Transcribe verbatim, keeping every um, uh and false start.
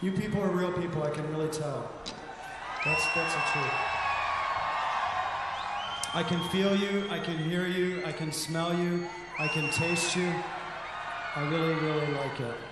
You people are real people, I can really tell. That's, that's the truth. I can feel you, I can hear you, I can smell you, I can taste you. I really, really like it.